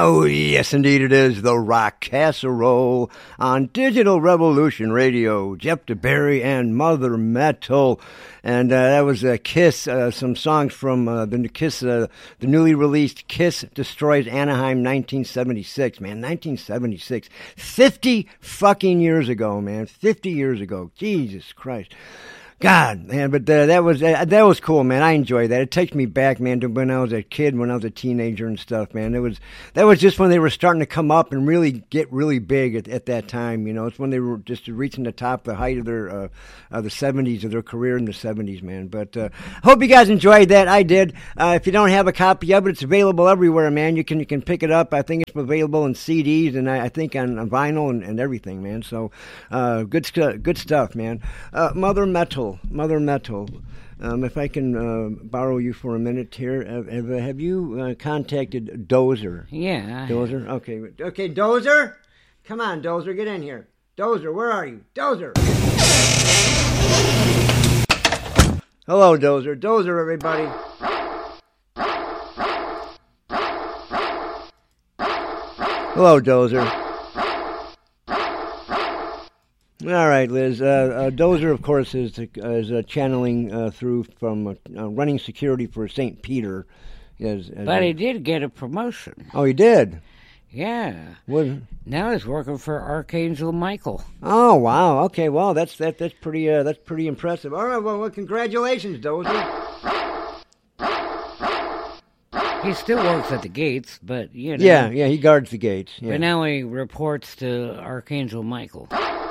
Oh, yes, indeed it is. The Rock Casserole on Digital Revolution Radio. Jeff DeBerry and Mother Metal. And that was Kiss, some songs from the Kiss, the newly released Kiss Destroys Anaheim 1976, man. 1976. 50 fucking years ago, man. 50 years ago. Jesus Christ. God, man, but that was cool, man. I enjoyed that. It takes me back, man, to when I was a kid, when I was a teenager and stuff, man. That was just when they were starting to come up and really get really big at that time. You know, it's when they were just reaching the top, the height of their the 70s of their career in the 70s, man. But hope you guys enjoyed that. I did. If you don't have a copy of it, it's available everywhere, man. You can pick it up. I think it's available in CDs and I think on vinyl and everything, man. So good stuff, man. Mother Metal. If I can borrow you for a minute here, have you contacted Dozer? Yeah. Dozer? Okay, Dozer? Come on, Dozer, get in here. Dozer, where are you? Dozer! Hello, Dozer. Dozer, everybody. Hello, Dozer. All right, Liz. Dozer, of course, is channeling through from running security for St. Peter. But he did get a promotion. Oh, he did? Yeah. What? Now he's working for Archangel Michael. Oh, wow. Okay, well, that's pretty impressive. All right, well, congratulations, Dozer. He still works at the gates, but you know. Yeah, he guards the gates. Yeah. But now he reports to Archangel Michael.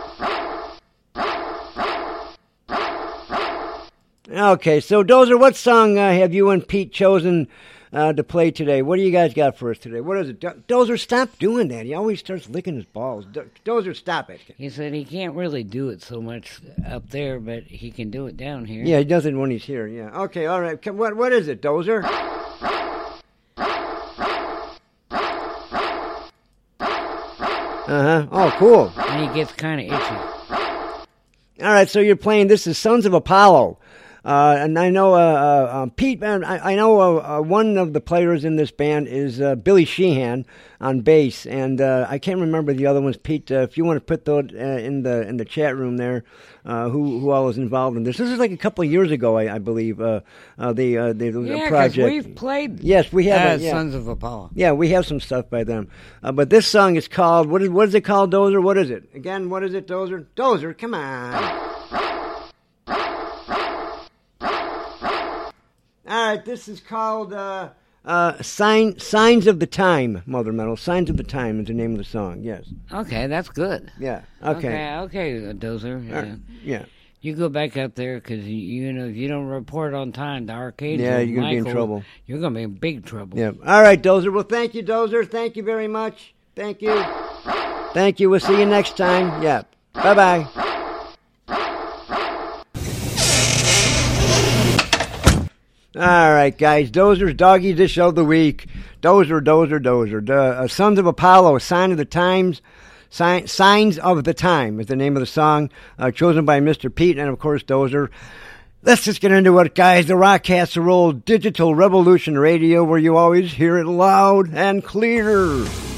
Okay, so Dozer, what song have you and Pete chosen to play today? What do you guys got for us today? What is it? Dozer, stop doing that. He always starts licking his balls. Dozer, stop it. He said he can't really do it so much up there, but he can do it down here. Yeah, he does it when he's here, yeah. Okay, all right. What is it, Dozer? Uh-huh. Oh, cool. And he gets kind of itchy. All right, so you're playing, this is Sons of Apollo. And I know Pete, I know one of the players in this band is Billy Sheehan on bass, and I can't remember the other ones. Pete, if you want to put those in the chat room there, who all is involved in this. This is like a couple of years ago, I believe. The project. Yeah, we've played. Yes, we have. Sons of Apollo. Yeah, we have some stuff by them. But this song is called what is it called, Dozer? What is it again? What is it, Dozer? Dozer, come on. All right, this is called Signs of the Time, Mother Metal. Signs of the Time is the name of the song, yes. Okay, that's good. Yeah, okay. Okay, Dozer. Yeah. You go back up there, because, you know, if you don't report on time to Archangel yeah, you're going to be in trouble. You're going to be in big trouble. Yeah. All right, Dozer. Well, thank you, Dozer. Thank you very much. Thank you. Thank you. We'll see you next time. Yeah. Bye-bye. All right, guys. Dozer's Doggy Dish of the Week. Dozer. Sons of Apollo, Sign of the Times. Signs of the Time is the name of the song, chosen by Mr. Pete and, of course, Dozer. Let's just get into it, guys. The Rock Casserole Digital Revolution Radio, where you always hear it loud and clear.